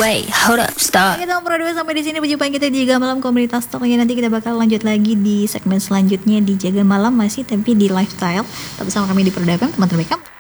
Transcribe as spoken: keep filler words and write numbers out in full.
Wait, hold up, stop. Kita ngobrol dua sampai di sini perjumpaan kita di Jaga Malam Komunitas Talknya. Nanti kita bakal lanjut lagi di segmen selanjutnya di Jaga Malam, masih tapi di lifestyle. Tapi sama kami di Perdagang, teman-teman kamu.